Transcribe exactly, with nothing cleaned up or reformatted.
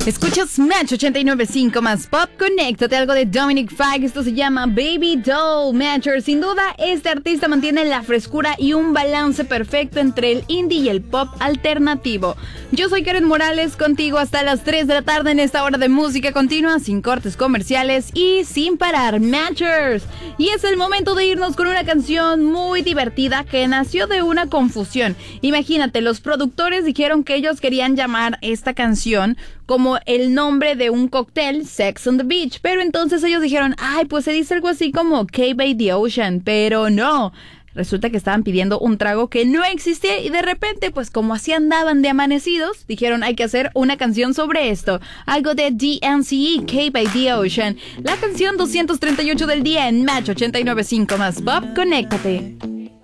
Escuchas Match ochenta y nueve punto cinco más Pop. Conéctate, algo de Dominic Fike. Esto se llama Baby Doll Matcher. Sin duda, este artista mantiene la frescura y un balance perfecto entre el indie y el pop alternativo. Yo soy Karen Morales, contigo hasta las tres de la tarde en esta hora de música continua, sin cortes comerciales y sin parar. Matchers. Y es el momento de irnos con una canción muy divertida que nació de una confusión. Imagínate, los productores dijeron que ellos querían llamar esta canción como el nombre de un cóctel, Sex on the Beach, pero entonces ellos dijeron, ay, pues se dice algo así como Cave by the Ocean, pero no. Resulta que estaban pidiendo un trago que no existía y de repente, pues como así andaban de amanecidos, dijeron hay que hacer una canción sobre esto. Algo de D N C E, Cave by the Ocean. La canción doscientos treinta y ocho del día en Match ochenta y nueve punto cinco más Pop. Conéctate.